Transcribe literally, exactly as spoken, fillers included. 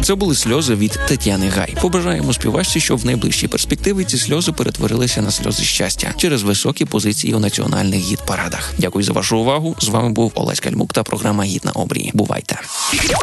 Це були сльози від Тетяни Гай. Побажаємо співачці, щоб в найближчій перспективі ці сльози перетворилися на сльози щастя через високі позиції у національних гіт-парадах. Дякую за вашу увагу. З вами був Олесь Кальмук та програма «Гід на обрії». Бувайте!